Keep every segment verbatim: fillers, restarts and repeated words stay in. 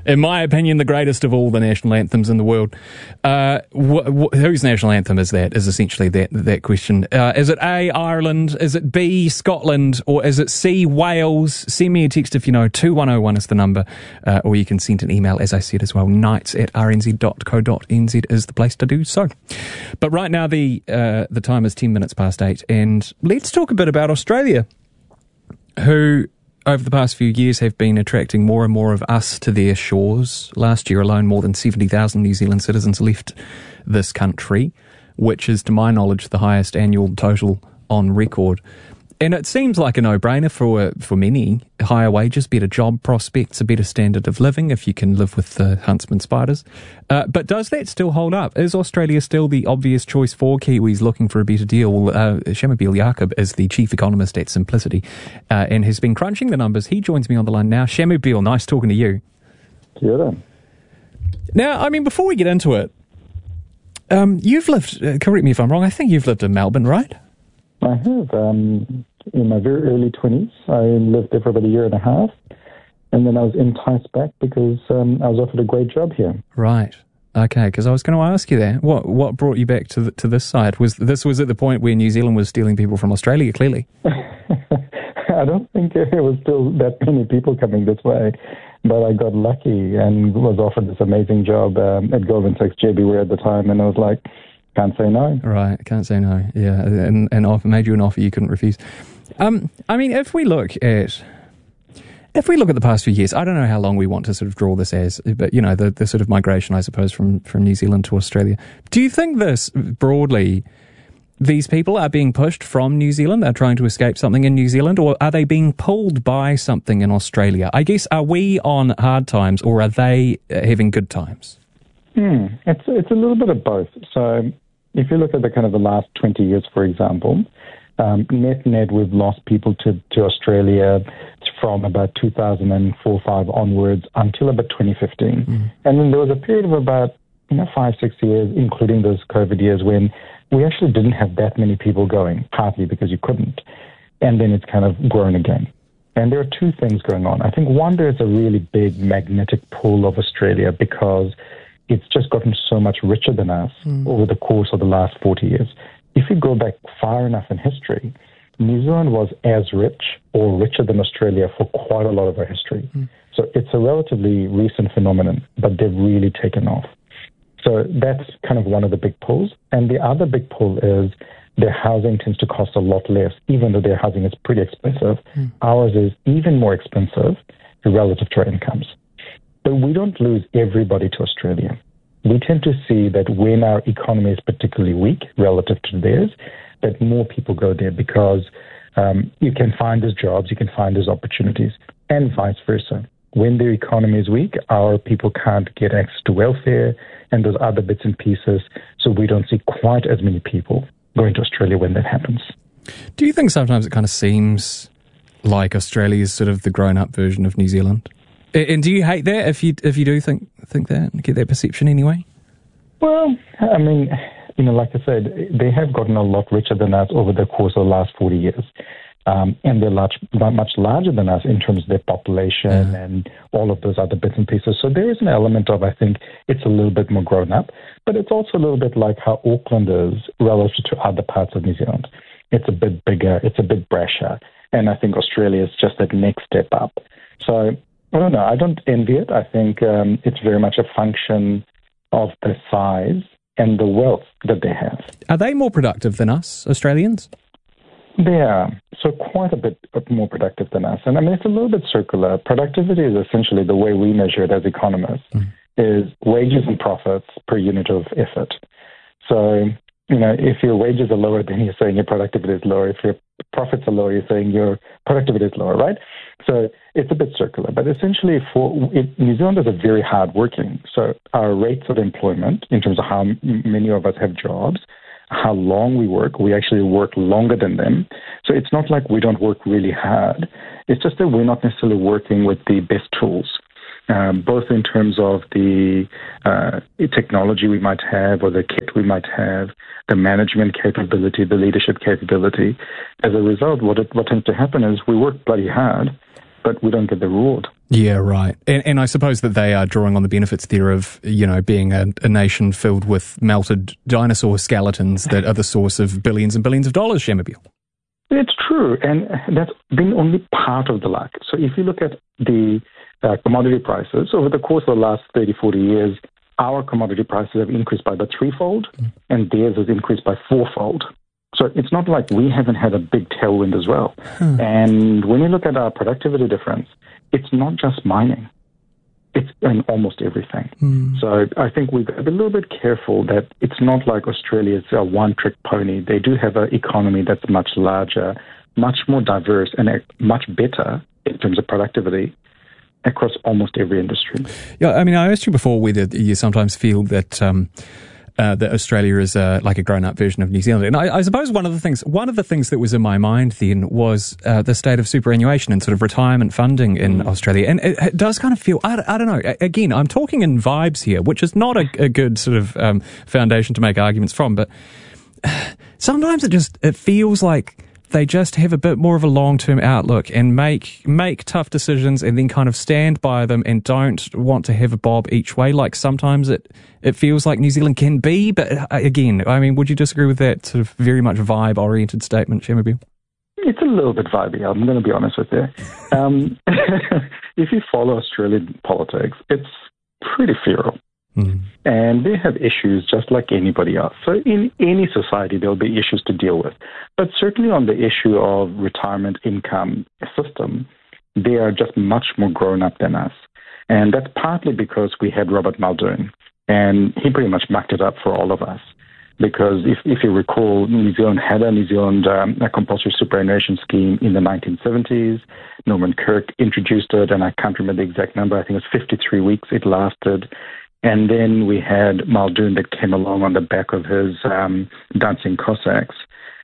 In my opinion, the greatest of all the national anthems in the world. Uh, wh- wh- whose national anthem is that, is essentially that that question. Uh, is it A, Ireland? Is it B, Scotland? Or is it C, Wales? Send me a text if you know. two one oh one is the number. Uh, or you can send an email, as I said as well. nights at r n z dot co dot n z is the place to do so. But right now, the, uh, the time is ten minutes past eight. And let's talk a bit about Australia, who over the past few years have been attracting more and more of us to their shores. Last year alone, more than seventy thousand New Zealand citizens left this country, which is, to my knowledge, the highest annual total on record. And it seems like a no-brainer for for many. Higher wages, better job prospects, a better standard of living if you can live with the huntsman spiders. Uh, but does that still hold up? Is Australia still the obvious choice for Kiwis looking for a better deal? Uh, Shamubeel Eaqub is the chief economist at Simplicity uh, and has been crunching the numbers. He joins me on the line now. Shamubeel, nice talking to you. Kia ora. Now, I mean, before we get into it, um, you've lived, uh, correct me if I'm wrong, I think you've lived in Melbourne, right? I have. Um, in my very early twenties, I lived there for about a year and a half, and then I was enticed back because um, I was offered a great job here. Right. Okay, because I was going to ask you that. What what brought you back to the, to this side? Was this was at the point where New Zealand was stealing people from Australia, clearly? I don't think there was still that many people coming this way, but I got lucky and was offered this amazing job um, at Goldman Sachs J B Ware at the time, and I was like, can't say no. Right, can't say no. Yeah, and, and offer, made you an offer you couldn't refuse. Um, I mean, if we look at if we look at the past few years, I don't know how long we want to sort of draw this as, but you know, the, the sort of migration, I suppose, from from New Zealand to Australia. Do you think this broadly? These people are being pushed from New Zealand, they're trying to escape something in New Zealand, or are they being pulled by something in Australia? I guess, are we on hard times, or are they having good times? Hmm. It's it's a little bit of both. So if you look at the kind of the last twenty years, for example, um, net net we've lost people to, to Australia from about two thousand four five onwards until about twenty fifteen. Mm. And then there was a period of about you know five, six years, including those COVID years, when we actually didn't have that many people going, partly because you couldn't. And then it's kind of grown again. And there are two things going on. I think one, there's a really big magnetic pull of Australia because it's just gotten so much richer than us mm. over the course of the last forty years. If you go back far enough in history, New Zealand was as rich or richer than Australia for quite a lot of our history. Mm. So it's a relatively recent phenomenon, but they've really taken off. So that's kind of one of the big pulls. And the other big pull is their housing tends to cost a lot less, even though their housing is pretty expensive. Mm. Ours is even more expensive relative to our incomes. But we don't lose everybody to Australia. We tend to see that when our economy is particularly weak relative to theirs, that more people go there because um, you can find those jobs, you can find those opportunities, and vice versa. When their economy is weak, our people can't get access to welfare and those other bits and pieces, so we don't see quite as many people going to Australia when that happens. Do you think sometimes it kind of seems like Australia is sort of the grown-up version of New Zealand? And do you hate that if you if you do think think that, get that perception anyway? Well, I mean, you know, like I said, they have gotten a lot richer than us over the course of the last forty years. Um, and they're large, much larger than us in terms of their population yeah. and all of those other bits and pieces. So there is an element of, I think, it's a little bit more grown up, but it's also a little bit like how Auckland is relative to other parts of New Zealand. It's a bit bigger, it's a bit brasher, and I think Australia is just that next step up. So I don't know, I don't envy it. I think um, it's very much a function of the size and the wealth that they have. Are they more productive than us, Australians? They are. So quite a bit more productive than us. And I mean, it's a little bit circular. Productivity is essentially the way we measure it as economists, mm. is wages and profits per unit of effort. So, you know, if your wages are lower, then you're saying your productivity is lower. If your profits are lower, you're saying your productivity is lower, right? So it's a bit circular. But essentially, for it, New Zealanders are very hardworking. So our rates of employment, in terms of how many of us have jobs, how long we work, we actually work longer than them. So it's not like we don't work really hard. It's just that we're not necessarily working with the best tools, um, both in terms of the uh, technology we might have or the kit we might have, the management capability, the leadership capability. As a result, what, it, what tends to happen is we work bloody hard, but we don't get the reward. Yeah, right. And, and I suppose that they are drawing on the benefits there of, you know, being a, a nation filled with melted dinosaur skeletons that are the source of billions and billions of dollars, Shamubeel. It's true, and that's been only part of the luck. So if you look at the uh, commodity prices, over the course of the last thirty, forty years, our commodity prices have increased by about threefold, mm. and theirs has increased by fourfold. So it's not like we haven't had a big tailwind as well. Hmm. And when you look at our productivity difference, it's not just mining. It's in almost everything. Hmm. So I think we've got to be a little bit careful that it's not like Australia's a one-trick pony. They do have an economy that's much larger, much more diverse, and much better in terms of productivity across almost every industry. Yeah, I mean, I asked you before whether you sometimes feel that... Um, Uh, that Australia is uh, like a grown-up version of New Zealand. And I, I suppose one of the things one of the things that was in my mind then was uh, the state of superannuation and sort of retirement funding in mm. Australia. And it, it does kind of feel, I, I don't know, again, I'm talking in vibes here, which is not a, a good sort of um, foundation to make arguments from, but sometimes it just, it feels like they just have a bit more of a long-term outlook and make make tough decisions and then kind of stand by them and don't want to have a bob each way like sometimes it, it feels like New Zealand can be. But again, I mean, would you disagree with that sort of very much vibe-oriented statement, Shamubeel? It's a little bit vibey, I'm going to be honest with you. Um, if you follow Australian politics, it's pretty feral. Mm. And they have issues just like anybody else. So in any society, there'll be issues to deal with. But certainly on the issue of retirement income system, they are just much more grown up than us. And that's partly because we had Robert Muldoon, and he pretty much mucked it up for all of us. Because if, if you recall, New Zealand had a New Zealand um, a compulsory superannuation scheme in the nineteen seventies. Norman Kirk introduced it, and I can't remember the exact number. I think it was fifty-three weeks it lasted. And then we had Muldoon that came along on the back of his um, Dancing Cossacks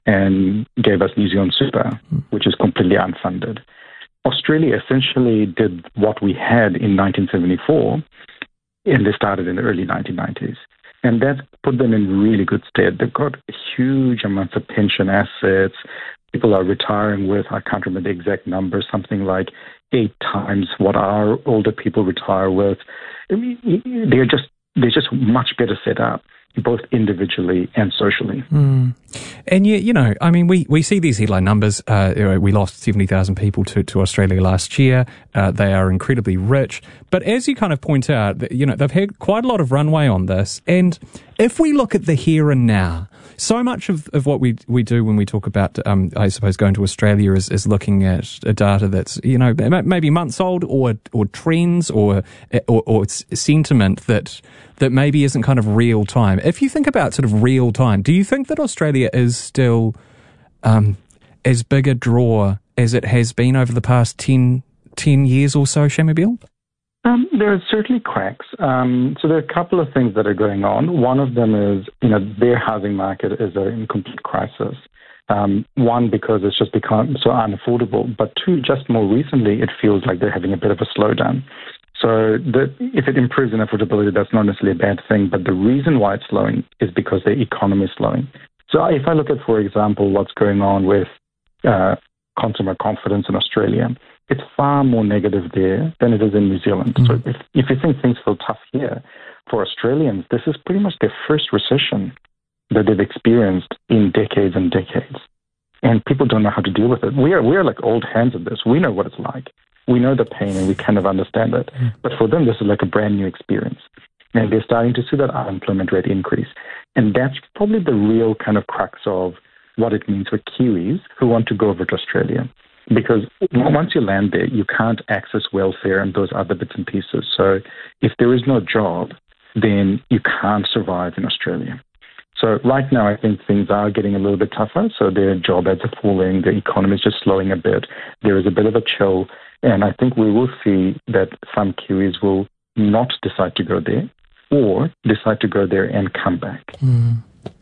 and gave us New Zealand Super, which is completely unfunded. Australia essentially did what we had in nineteen seventy-four, and they started in the early nineteen nineties. And that put them in really good stead. They've got huge amounts of pension assets. People are retiring with, I can't remember the exact number, something like eight times what our older people retire with. I mean, they're just they're just much better set up, both individually and socially. Mm. And you, you know, I mean, we, we see these headline numbers. Uh, you know, we lost seventy thousand people to, to Australia last year. Uh, they are incredibly rich. But as you kind of point out, you know, they've had quite a lot of runway on this. And if we look at the here and now, so much of, of what we we do when we talk about, um, I suppose, going to Australia is, is looking at a data that's, you know, maybe months old or or trends or or, or sentiment that that maybe isn't kind of real time. If you think about sort of real time, do you think that Australia is still um, as big a draw as it has been over the past ten, ten years or so, Shamubeel? Um, there are certainly cracks. Um, so there are a couple of things that are going on. One of them is, you know, their housing market is in complete crisis. Um, one, because it's just become so unaffordable. But two, just more recently, it feels like they're having a bit of a slowdown. So the, if it improves in affordability, that's not necessarily a bad thing. But the reason why it's slowing is because their economy is slowing. So if I look at, for example, what's going on with uh, consumer confidence in Australia, it's far more negative there than it is in New Zealand. Mm-hmm. So if, if you think things feel tough here, for Australians, this is pretty much their first recession that they've experienced in decades and decades. And people don't know how to deal with it. We are, we are like old hands at this. We know what it's like. We know the pain and we kind of understand it. Mm-hmm. But for them, this is like a brand new experience. And they're starting to see that unemployment rate increase. And that's probably the real kind of crux of what it means for Kiwis who want to go over to Australia. Because once you land there, you can't access welfare and those other bits and pieces. So if there is no job, then you can't survive in Australia. So right now, I think things are getting a little bit tougher. So their job ads are falling. The economy is just slowing a bit. There is a bit of a chill. And I think we will see that some Kiwis will not decide to go there or decide to go there and come back. Mm.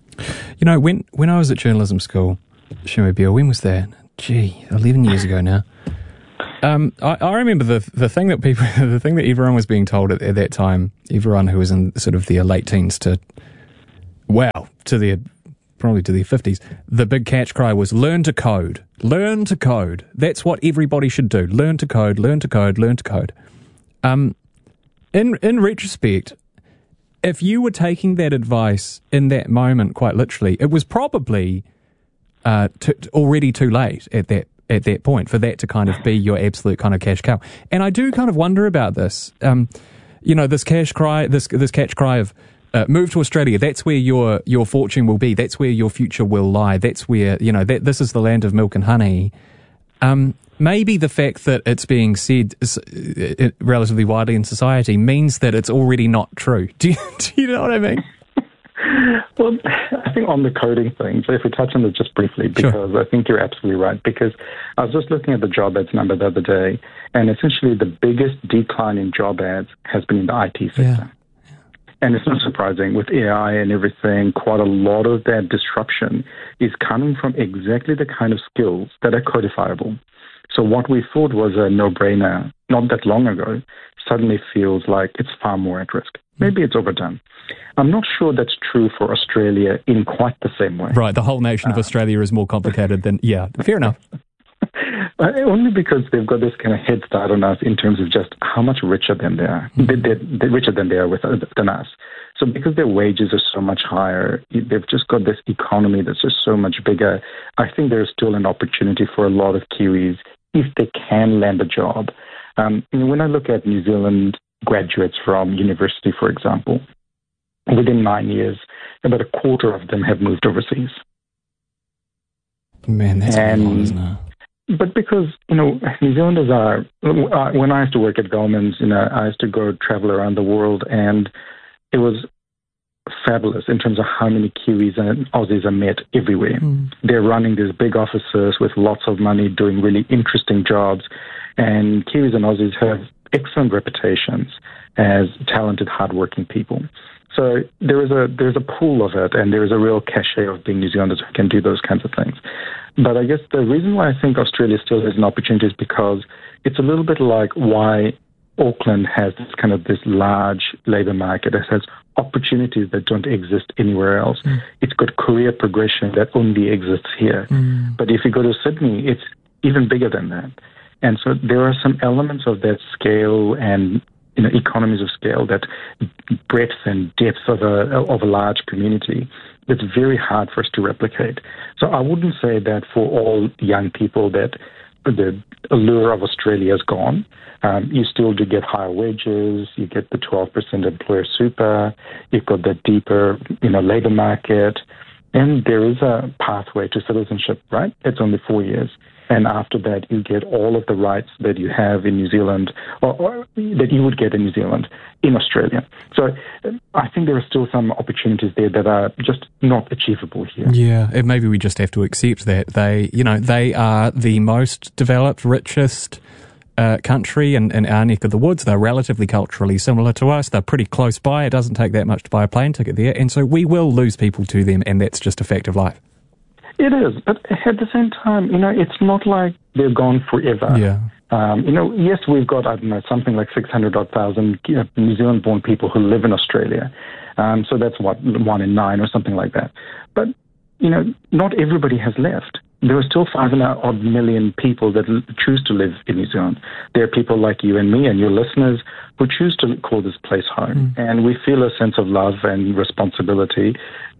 You know, when, when I was at journalism school, Shamubeel, when was that? Gee, eleven years ago now. Um, I, I remember the the thing that people, the thing that everyone was being told at, at that time, everyone who was in sort of their late teens to, wow, to their probably to their fifties, the big catch cry was learn to code. Learn to code. That's what everybody should do. Learn to code, learn to code, learn to code. Um, in in retrospect, if you were taking that advice in that moment, quite literally, it was probably uh, t- already too late at that at that point for that to kind of be your absolute kind of cash cow. And I do kind of wonder about this. Um, you know, this cash cry, this this catch cry of uh, move to Australia. That's where your your fortune will be. That's where your future will lie. That's where, you know, that this is the land of milk and honey. Um, maybe the fact that it's being said uh, relatively widely in society means that it's already not true. Do you, do you know what I mean? Well, I think on the coding thing, so if we touch on it just briefly, because sure. I think you're absolutely right, because I was just looking at the job ads number the other day, and essentially the biggest decline in job ads has been in the I T sector. Yeah. Yeah. And it's not surprising. With A I and everything, quite a lot of that disruption is coming from exactly the kind of skills that are codifiable. So what we thought was a no-brainer not that long ago suddenly feels like it's far more at risk. Maybe it's overdone. I'm not sure that's true for Australia in quite the same way. Right, the whole nation of uh, Australia is more complicated than, yeah, fair enough. Uh, only because they've got this kind of head start on us in terms of just how much richer than they are, mm-hmm. they, they're, they're richer than they are with, than us. So because their wages are so much higher, they've just got this economy that's just so much bigger. I think there's still an opportunity for a lot of Kiwis if they can land a job. Um, when I look at New Zealand graduates from university, for example, within nine years, about a quarter of them have moved overseas. Man, that's and, a lot, isn't it? But because, you know, New Zealanders are, when I used to work at Goldman's, you know, I used to go travel around the world, and it was fabulous in terms of how many Kiwis and Aussies are met everywhere. Mm. They're running these big offices with lots of money, doing really interesting jobs, and Kiwis and Aussies have excellent reputations as talented, hardworking people. So there is a there's a pool of it, and there is a real cachet of being New Zealanders who can do those kinds of things. But I guess the reason why I think Australia still has an opportunity is because it's a little bit like why Auckland has this kind of this large labour market. It has opportunities that don't exist anywhere else. Mm. It's got career progression that only exists here. Mm. But if you go to Sydney, it's even bigger than that. And so there are some elements of that scale and, you know, economies of scale, that breadth and depth of a of a large community that's very hard for us to replicate. So I wouldn't say that for all young people that the allure of Australia is gone. Um, you still do get higher wages. You get the twelve percent employer super. You've got the deeper, you know, labour market, and there is a pathway to citizenship. Right? It's only four years. And after that, you get all of the rights that you have in New Zealand, or, or that you would get in New Zealand, in Australia. So I think there are still some opportunities there that are just not achievable here. Yeah, and maybe we just have to accept that they, you know, they are the most developed, richest uh, country in, in our neck of the woods. They're relatively culturally similar to us. They're pretty close by. It doesn't take that much to buy a plane ticket there. And so we will lose people to them, and that's just a fact of life. It is, but at the same time, you know, it's not like they're gone forever. Yeah. Um, you know, yes, we've got, I don't know, something like six hundred odd thousand you know, New Zealand-born people who live in Australia. Um, so that's what, one in nine or something like that. But, you know, not everybody has left. There are still five and a odd million people that l- choose to live in New Zealand. There are people like you and me and your listeners who choose to call this place home. Mm. And we feel a sense of love and responsibility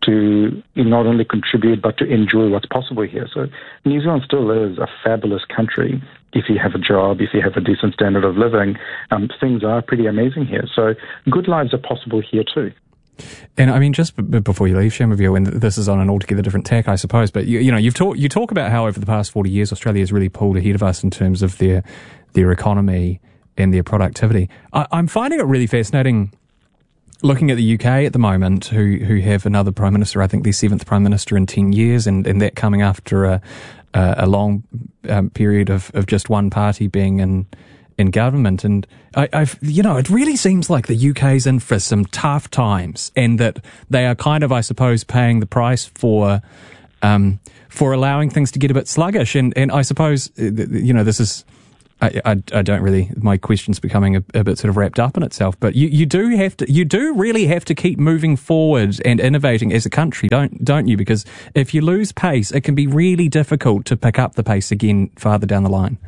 to not only contribute but to enjoy what's possible here. So New Zealand still is a fabulous country. If you have a job, if you have a decent standard of living, um, things are pretty amazing here. So good lives are possible here too. And I mean, just b- before you leave, Shamavio, and this is on an altogether different tack, I suppose, but you, you know, you've talk, you talk about how over the past forty years, Australia has really pulled ahead of us in terms of their their economy and their productivity. I, I'm finding it really fascinating looking at the U K at the moment, who who have another Prime Minister, I think their seventh Prime Minister in ten years, and, and that coming after a, a, a long um, period of, of just one party being in in government. And I, I've, you know, it really seems like the U K's in for some tough times, and that they are kind of, I suppose, paying the price for, um, for allowing things to get a bit sluggish. And, and I suppose, you know, this is I, I, I don't really, my question's becoming a, a bit sort of wrapped up in itself, but you, you do have to, you do really have to keep moving forward and innovating as a country, don't, don't you? Because if you lose pace, it can be really difficult to pick up the pace again farther down the line.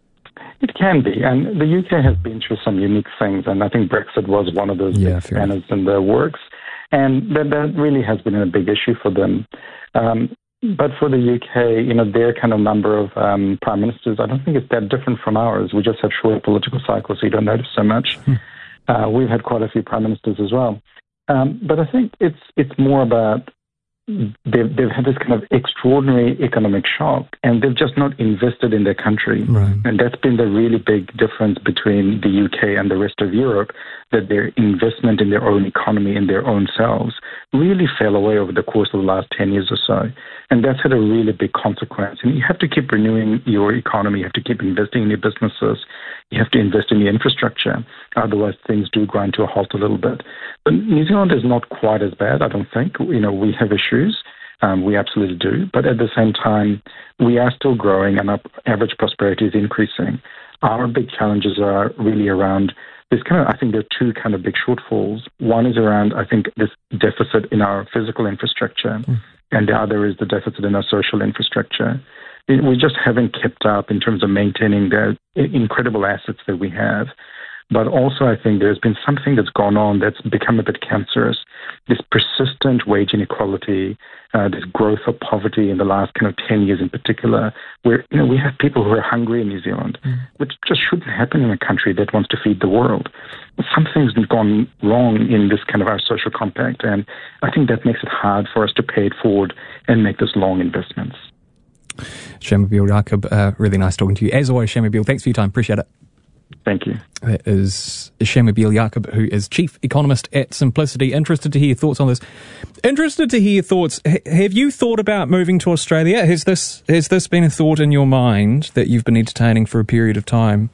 It can be, and the U K has been through some unique things, and I think Brexit was one of those yeah, big spanners in the works, and that, that really has been a big issue for them. Um, But for the U K, you know, their kind of number of um, prime ministers, I don't think it's that different from ours. We just have short political cycles, so you don't notice so much. Hmm. Uh, we've had quite a few prime ministers as well. Um, but I think it's it's more about they've, they've had this kind of extraordinary economic shock, and they've just not invested in their country. Right. And that's been the really big difference between the U K and the rest of Europe, that their investment in their own economy, in their own selves, really fell away over the course of the last ten years or so. And that's had a really big consequence. And you have to keep renewing your economy. You have to keep investing in your businesses. You have to invest in your infrastructure. Otherwise, things do grind to a halt a little bit. But New Zealand is not quite as bad, I don't think. You know, we have issues. Um, we absolutely do. But at the same time, we are still growing and our average prosperity is increasing. Our big challenges are really around There's kind of, I think there are two kind of big shortfalls. One is around, I think, this deficit in our physical infrastructure, mm. and the other is the deficit in our social infrastructure. We just haven't kept up in terms of maintaining the incredible assets that we have. But also, I think there's been something that's gone on that's become a bit cancerous. This persistent wage inequality, uh, this growth of poverty in the last kind of ten years in particular, where, you know, we have people who are hungry in New Zealand, mm. which just shouldn't happen in a country that wants to feed the world. Something's gone wrong in this kind of our social compact, and I think that makes it hard for us to pay it forward and make those long investments. Shamubeel Yaqub, uh, really nice talking to you. As always, Shamubeel, thanks for your time. Appreciate it. Thank you. That is Shamubeel Yaqub, who is Chief Economist at Simplicity. Interested to hear your thoughts on this. Interested to hear your thoughts. H- have you thought about moving to Australia? Has this has this been a thought in your mind that you've been entertaining for a period of time?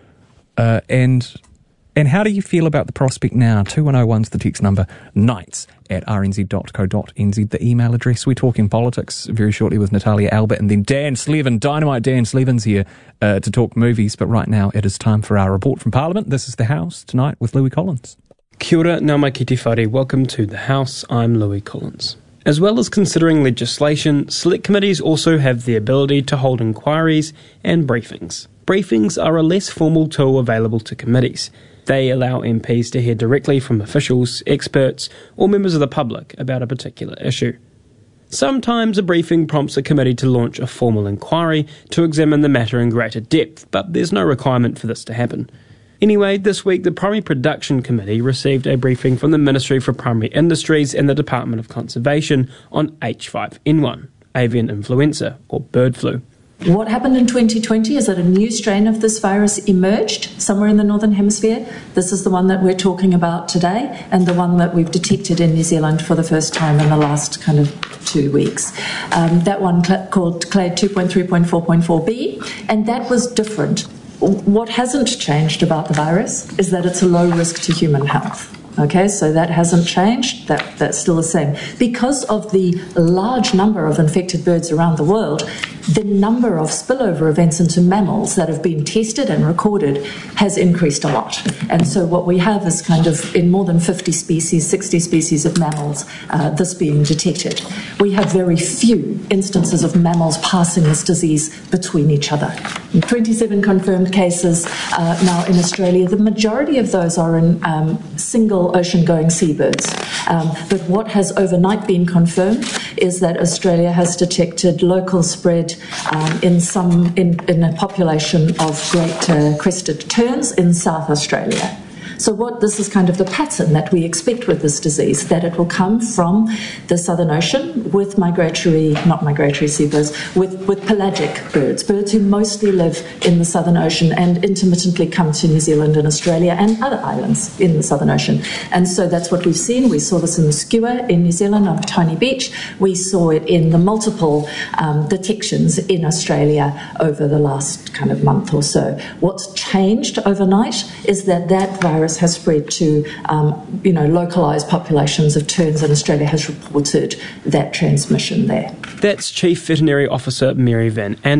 Uh, and and how do you feel about the prospect now? two one oh one's the text number, nights at r n z dot co dot n z, the email address. We're talking politics very shortly with Natalia Albert, and then Dan Slevin, Dynamite Dan Slevin's here uh, to talk movies. But right now it is time for our report from Parliament. This is The House tonight with Louis Collins. Kia ora, ngā mai ki te whare. Welcome to The House. I'm Louis Collins. As well as considering legislation, select committees also have the ability to hold inquiries and briefings. Briefings are a less formal tool available to committees. They allow M Ps to hear directly from officials, experts, or members of the public about a particular issue. Sometimes a briefing prompts a committee to launch a formal inquiry to examine the matter in greater depth, but there's no requirement for this to happen. Anyway, this week the Primary Production Committee received a briefing from the Ministry for Primary Industries and the Department of Conservation on H five N one, avian influenza, or bird flu. What happened in twenty twenty is that a new strain of this virus emerged somewhere in the Northern Hemisphere. This is the one that we're talking about today, and the one that we've detected in New Zealand for the first time in the last kind of two weeks. Um, that one cl- called clade two point three point four point four b, and that was different. What hasn't changed about the virus is that it's a low risk to human health. Okay, so that hasn't changed, that, that's still the same. Because of the large number of infected birds around the world, the number of spillover events into mammals that have been tested and recorded has increased a lot. And so what we have is kind of in more than fifty species, sixty species of mammals, uh, this being detected. We have very few instances of mammals passing this disease between each other. twenty-seven confirmed cases uh, now in Australia. The majority of those are in um, single ocean-going seabirds. Um, but what has overnight been confirmed is that Australia has detected local spread um, in some in, in a population of great uh, crested terns in South Australia. So what this is kind of the pattern that we expect with this disease, that it will come from the Southern Ocean with migratory, not migratory seabirds, with, with pelagic birds, birds who mostly live in the Southern Ocean and intermittently come to New Zealand and Australia and other islands in the Southern Ocean. And so that's what we've seen. We saw this in the Skua in New Zealand on Tiny Beach. We saw it in the multiple um, detections in Australia over the last kind of month or so. What's changed overnight is that that virus has spread to, um, you know, localised populations of terns, and Australia has reported that transmission there. That's Chief Veterinary Officer Mary Van Andel.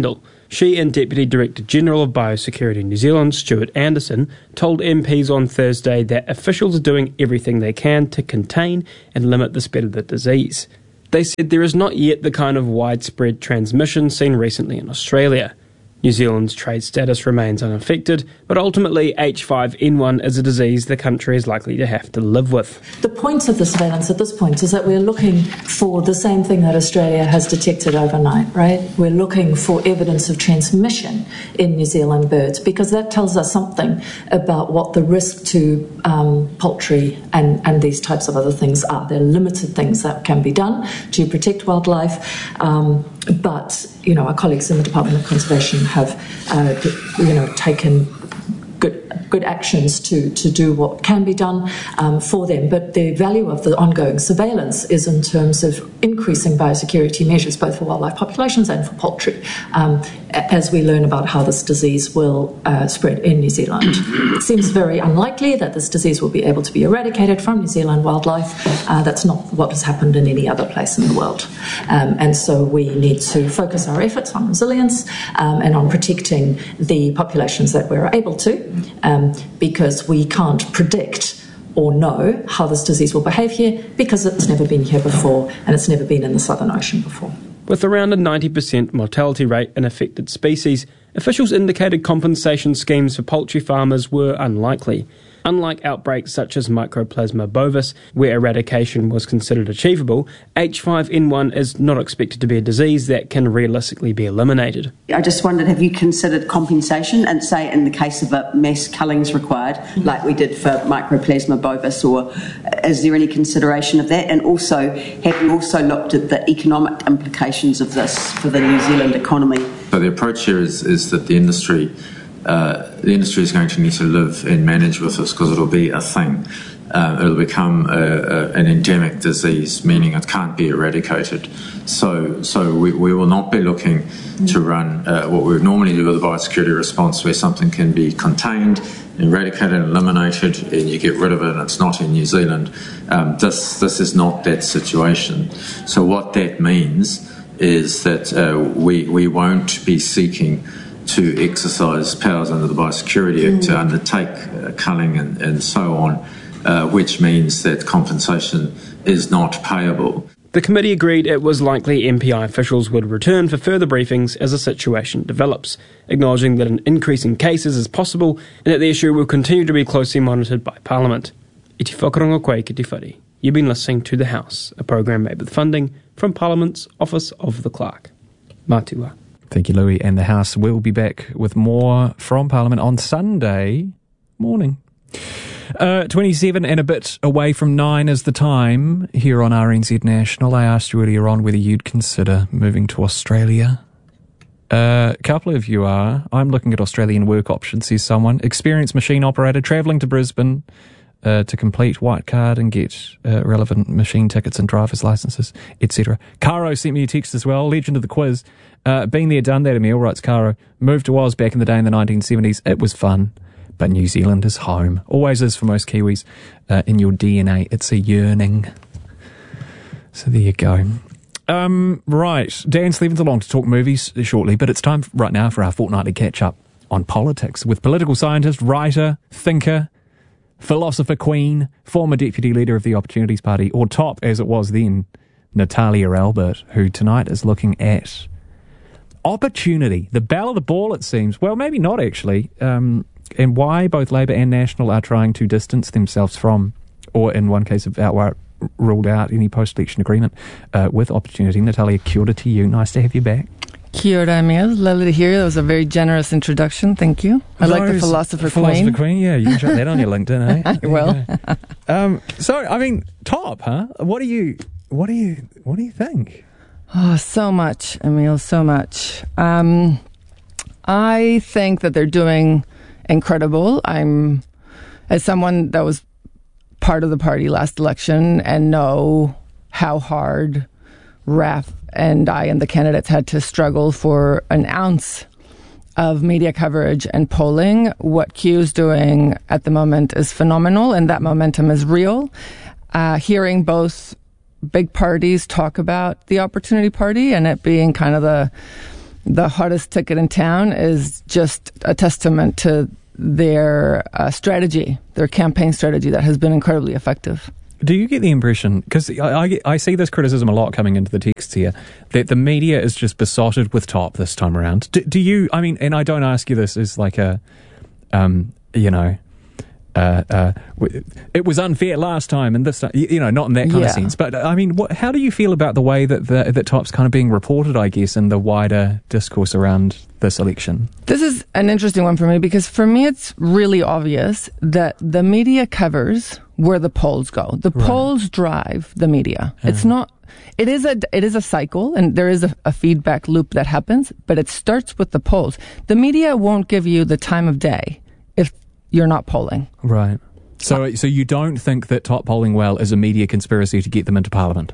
She and Deputy Director General of Biosecurity New Zealand, Stuart Anderson, told M Ps on Thursday that officials are doing everything they can to contain and limit the spread of the disease. They said there is not yet the kind of widespread transmission seen recently in Australia. New Zealand's trade status remains unaffected, but ultimately H five N one is a disease the country is likely to have to live with. The point of the surveillance at this point is that we're looking for the same thing that Australia has detected overnight, right? We're looking for evidence of transmission in New Zealand birds, because that tells us something about what the risk to um, poultry and, and these types of other things are. There are limited things that can be done to protect wildlife, um, but you know, our colleagues in the Department of Conservation have, uh, you know, taken good good actions to, to do what can be done um, for them. But the value of the ongoing surveillance is in terms of increasing biosecurity measures, both for wildlife populations and for poultry, um, as we learn about how this disease will uh, spread in New Zealand. It seems very unlikely that this disease will be able to be eradicated from New Zealand wildlife. Uh, that's not what has happened in any other place in the world. Um, and so we need to focus our efforts on resilience um, and on protecting the populations that we're able to, um, because we can't predict or know how this disease will behave here, because it's never been here before and it's never been in the Southern Ocean before. With around a ninety percent mortality rate in affected species, officials indicated compensation schemes for poultry farmers were unlikely. Unlike outbreaks such as Mycoplasma bovis, where eradication was considered achievable, H five N one is not expected to be a disease that can realistically be eliminated. I just wondered, have you considered compensation, and say in the case of a mass killings required, like we did for Mycoplasma bovis, or is there any consideration of that? And also, have you also looked at the economic implications of this for the New Zealand economy? So the approach here is, is that the industry Uh, the industry is going to need to live and manage with this, because it'll be a thing. Uh, it'll become a, a, an endemic disease, meaning it can't be eradicated. So, so we, we will not be looking to run uh, what we would normally do with a biosecurity response, where something can be contained, eradicated, eliminated, and you get rid of it, and it's not in New Zealand. Um, this this is not that situation. So what that means is that uh, we we won't be seeking to exercise powers under the Biosecurity Act mm. to undertake uh, culling and, and so on, uh, which means that compensation is not payable. The committee agreed it was likely M P I officials would return for further briefings as the situation develops, acknowledging that an increase in cases is possible and that the issue will continue to be closely monitored by Parliament. I te whakarongo koe ki te whare. You've been listening to The House, a programme made with funding from Parliament's Office of the Clerk. Mātua. Thank you, Louis. And the House will be back with more from Parliament on Sunday morning. Uh, twenty-seven and a bit away from nine is the time here on R N Z National. I asked you earlier on whether you'd consider moving to Australia. A uh, couple of you are. I'm looking at Australian work options, says someone. Experienced machine operator travelling to Brisbane Uh, to complete white card and get uh, relevant machine tickets and driver's licenses, et cetera. Caro sent me a text as well, legend of the quiz. Uh, been there, done that, Emil, writes Caro. Moved to Oz back in the day in the nineteen seventies. It was fun, but New Zealand is home. Always is for most Kiwis. Uh, in your D N A, it's a yearning. So there you go. Um, right, Dan's leaving along to talk movies shortly, but it's time right now for our fortnightly catch-up on politics with political scientist, writer, thinker, philosopher queen, former deputy leader of the Opportunities Party, or top as it was then, Natalia Albert, who tonight is looking at opportunity, the belle of the ball, it seems. Well, maybe not actually, um, and why both Labour and National are trying to distance themselves from, or in one case have outright ruled out any post-election agreement uh, with Opportunity. Natalia, kia ora to you. Nice to have you back. Kia ora, Emil. Lovely to hear you. That was a very generous introduction. Thank you. I Rose, like the philosopher, philosopher queen. queen. Yeah, you can chuck that on your LinkedIn, eh? I will. um, so, I mean, top, huh? What do you, what do you, what do you think? Oh, so much, Emil. So much. Um, I think that they're doing incredible. I'm, as someone that was part of the party last election and know how hard Raf and I and the candidates had to struggle for an ounce of media coverage and polling. What Q's doing at the moment is phenomenal, and that momentum is real. Uh, hearing both big parties talk about the Opportunity Party and it being kind of the the hottest ticket in town is just a testament to their uh, strategy, their campaign strategy that has been incredibly effective. Do you get the impression, because I, I, I see this criticism a lot coming into the texts here, that the media is just besotted with Top this time around? Do, do you, I mean, and I don't ask you this as like a, um, you know, uh, uh, it was unfair last time and this time, you know, not in that kind yeah. of sense. But I mean, what, how do you feel about the way that the, that Top's kind of being reported, I guess, in the wider discourse around this election? This is an interesting one for me because for me it's really obvious that the media covers where the polls go. The right. polls drive the media. Yeah. It's not, it is a, it is a cycle and there is a, a feedback loop that happens, but it starts with the polls. The media won't give you the time of day if you're not polling. Right. So, so you don't think that Top polling well is a media conspiracy to get them into Parliament?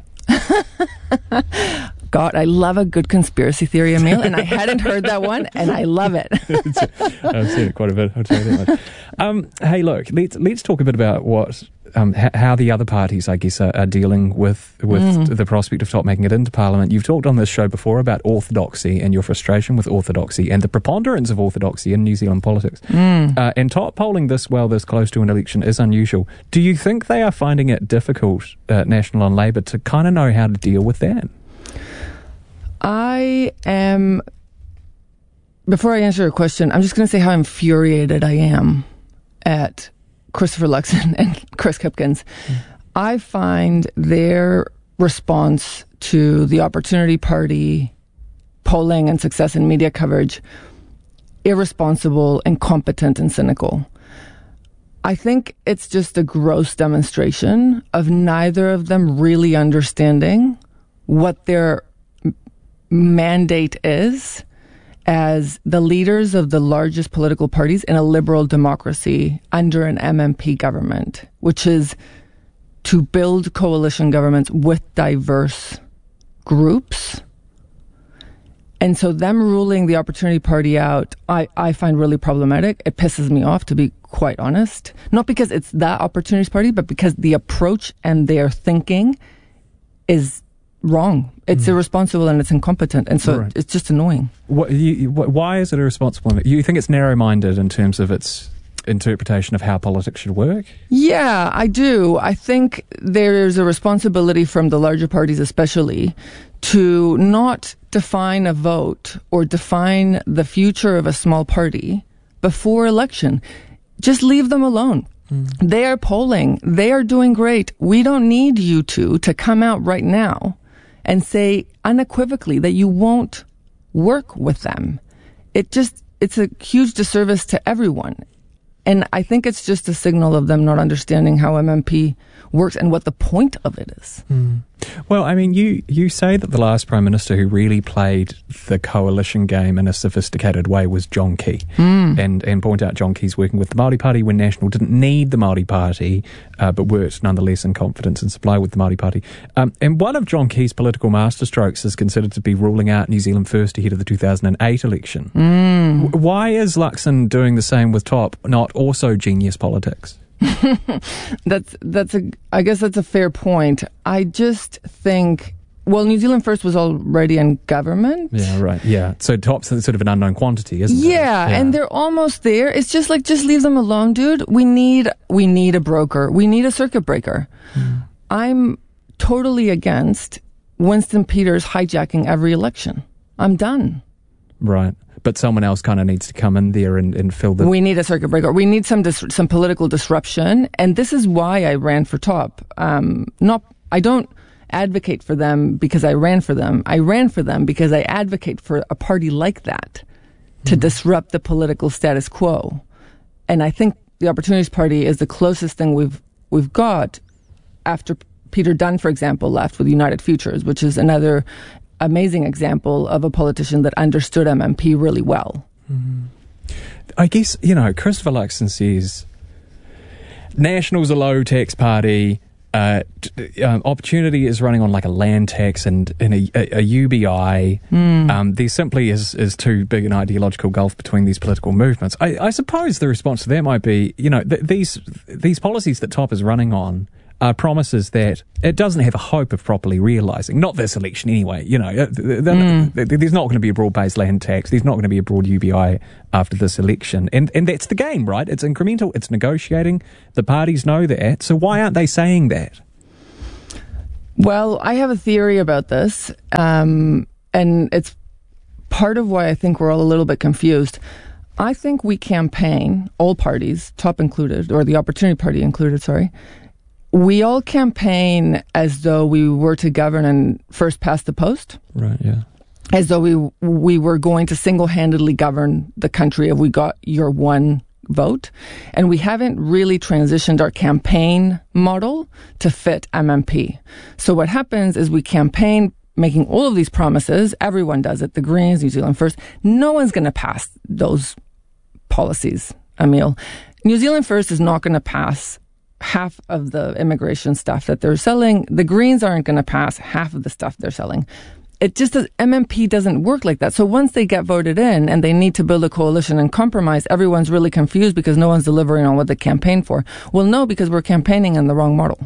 God, I love a good conspiracy theory, Emil, and I hadn't heard that one, and I love it. I've seen it quite a bit, I'll tell you that much. Um, hey, look, let's let's talk a bit about what um, h- how the other parties, I guess, are, are dealing with with mm. the prospect of Top making it into Parliament. You've talked on this show before about orthodoxy and your frustration with orthodoxy and the preponderance of orthodoxy in New Zealand politics. Mm. Uh, and Top polling this well, this close to an election is unusual. Do you think they are finding it difficult, uh, National and Labour, to kind of know how to deal with that? I am, before I answer your question, I'm just going to say how infuriated I am at Christopher Luxon and Chris Kipkins. Mm. I find their response to the Opportunity Party polling and success in media coverage irresponsible, incompetent, and cynical. I think it's just a gross demonstration of neither of them really understanding what their mandate is as the leaders of the largest political parties in a liberal democracy under an M M P government, which is to build coalition governments with diverse groups. And so them ruling the Opportunity Party out, I, I find really problematic. It pisses me off, to be quite honest. Not because it's that Opportunity Party, but because the approach and their thinking is wrong. It's mm. irresponsible and it's incompetent, and so right. it's just annoying. What, you, what, why is it irresponsible? You think it's narrow-minded in terms of its interpretation of how politics should work? Yeah, I do. I think there's a responsibility from the larger parties especially to not define a vote or define the future of a small party before election. Just leave them alone. Mm. They are polling. They are doing great. We don't need you two to come out right now and say unequivocally that you won't work with them. It just, it's a huge disservice to everyone. And I think it's just a signal of them not understanding how M M P works and what the point of it is. Mm. Well, I mean, you, you say that the last Prime Minister who really played the coalition game in a sophisticated way was John Key. Mm. And, and point out John Key's working with the Māori Party when National didn't need the Māori Party, uh, but worked nonetheless in confidence and supply with the Māori Party. Um, and one of John Key's political masterstrokes is considered to be ruling out New Zealand First ahead of the two thousand eight election. Mm. W- why is Luxon doing the same with Top, not also genius politics? that's that's a I guess that's a fair point. I just think, well, New Zealand First was already in government. Yeah, right. Yeah. So Top's sort of an unknown quantity, isn't yeah, it? Yeah, and they're almost there. It's just like, just leave them alone, dude. We need we need a broker. We need a circuit breaker. Mm. I'm totally against Winston Peters hijacking every election. I'm done. Right. But someone else kind of needs to come in there and, and fill the... We need a circuit breaker. We need some dis- some political disruption. And this is why I ran for Top. Um, not, I don't advocate for them because I ran for them. I ran for them because I advocate for a party like that to mm. disrupt the political status quo. And I think the Opportunities Party is the closest thing we've we've got after Peter Dunne, for example, left with United Futures, which is another amazing example of a politician that understood M M P really well. Mm-hmm. I guess, you know, Christopher Luxon says National's a low tax party, uh, t- um, Opportunity is running on like a land tax and, and a, a, a U B I. Mm. Um, there simply is, is too big an ideological gulf between these political movements. I, I suppose the response to that might be, you know, th- these these policies that Top is running on are promises that it doesn't have a hope of properly realising. Not this election anyway. You know, mm. there's not going to be a broad-based land tax. There's not going to be a broad U B I after this election. And and that's the game, right? It's incremental. It's negotiating. The parties know that. So why aren't they saying that? Well, I have a theory about this. Um, and it's part of why I think we're all a little bit confused. I think we campaign, all parties, Top included, or the Opportunity Party included, sorry. We all campaign as though we were to govern and first past the post. Right, yeah. As though we we were going to single-handedly govern the country if we got your one vote. And we haven't really transitioned our campaign model to fit M M P. So what happens is we campaign making all of these promises. Everyone does it. The Greens, New Zealand First. No one's going to pass those policies, Emil. New Zealand First is not going to pass half of the immigration stuff that they're selling. The Greens aren't going to pass half of the stuff they're selling. It just does, M M P doesn't work like that. So once they get voted in and they need to build a coalition and compromise, everyone's really confused because no one's delivering on what they campaigned for. Well, no, because we're campaigning in the wrong model.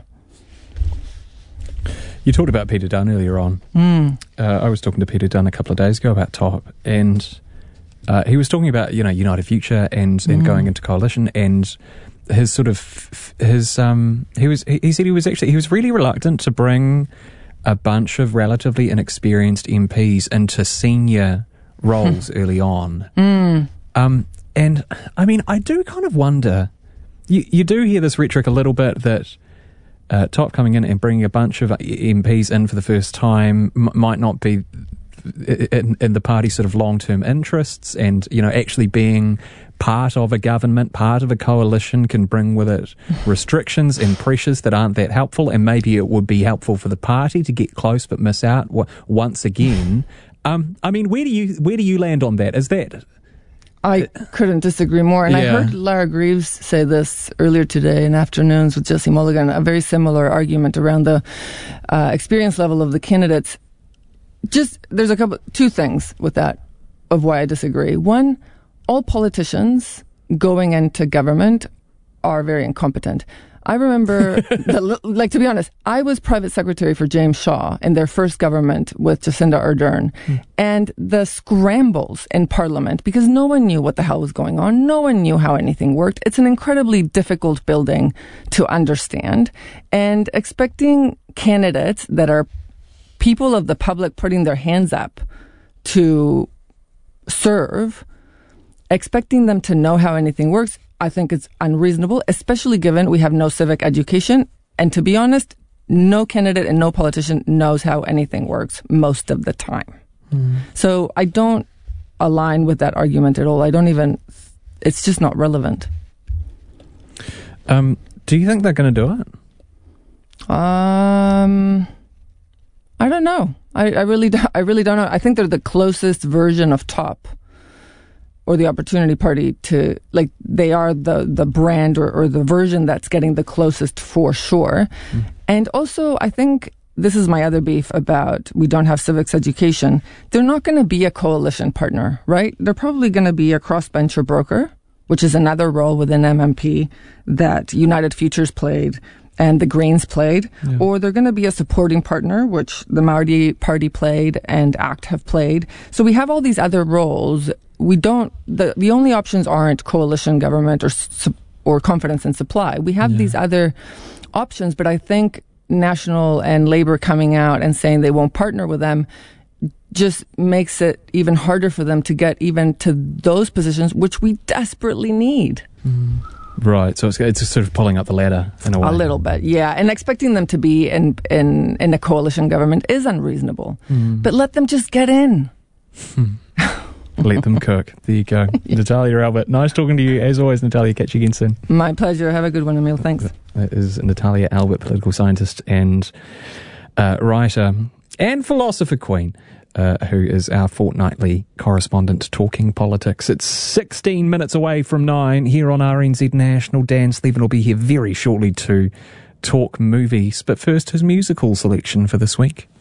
You talked about Peter Dunn earlier on. Mm. Uh, I was talking to Peter Dunn a couple of days ago about Top, and uh, he was talking about, you know, United Future and, mm. and going into coalition, and his sort of his um he was he said he was actually he was really reluctant to bring a bunch of relatively inexperienced M Ps into senior roles early on. Mm. Um, and I mean, I do kind of wonder. You you do hear this rhetoric a little bit that. Uh, Top coming in and bringing a bunch of M Ps in for the first time m- might not be in, in the party's sort of long-term interests, and, you know, actually being part of a government, part of a coalition can bring with it restrictions and pressures that aren't that helpful, and maybe it would be helpful for the party to get close but miss out w- once again. Um, I mean, where do you where do you land on that? Is that... I couldn't disagree more. And yeah. I heard Lara Greaves say this earlier today in Afternoons with Jesse Mulligan, a very similar argument around the uh, experience level of the candidates. Just, there's a couple, two things with that of why I disagree. One, all politicians going into government are very incompetent. I remember, the, like, to be honest, I was private secretary for James Shaw in their first government with Jacinda Ardern. Mm. And the scrambles in Parliament, because no one knew what the hell was going on. No one knew how anything worked. It's an incredibly difficult building to understand. And expecting candidates that are people of the public putting their hands up to serve, expecting them to know how anything works, I think it's unreasonable, especially given we have no civic education. And to be honest, no candidate and no politician knows how anything works most of the time. Mm. So I don't align with that argument at all. I don't even, it's just not relevant. Um, do you think they're going to do it? Um, I don't know. I, I really, do, I really don't know. I think they're the closest version of Top. Or the Opportunity Party to, like, they are the, the brand or, or the version that's getting the closest for sure. Mm. And also, I think this is my other beef about we don't have civics education. They're not going to be a coalition partner, right? They're probably going to be a crossbencher broker, which is another role within M M P that United Futures played and the Greens played. Yeah. Or they're going to be a supporting partner, which the Māori Party played and ACT have played. So we have all these other roles. We don't, the, the only options aren't coalition government or or confidence in supply. We have yeah. these other options, but I think National and Labour coming out and saying they won't partner with them just makes it even harder for them to get even to those positions, which we desperately need. Mm. Right, so it's, it's just sort of pulling up the ladder in a way. A little bit, yeah. And expecting them to be in in, in a coalition government is unreasonable. Mm. But let them just get in. Let them cook. There you go. Yeah. Natalia Albert, nice talking to you. As always, Natalia, catch you again soon. My pleasure. Have a good one, Emil. Thanks. That is Natalia Albert, political scientist and uh, writer and philosopher queen, uh, who is our fortnightly correspondent talking politics. It's sixteen minutes away from nine here on R N Z National. Dan Sleven will be here very shortly to talk movies. But first, his musical selection for this week.